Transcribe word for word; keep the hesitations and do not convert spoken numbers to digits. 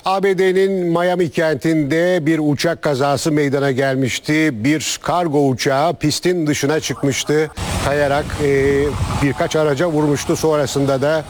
A B D'nin Miami kentinde bir uçak kazası meydana gelmişti. Bir kargo uçağı pistin dışına çıkmıştı. Kayarak e, birkaç araca vurmuştu. Sonrasında da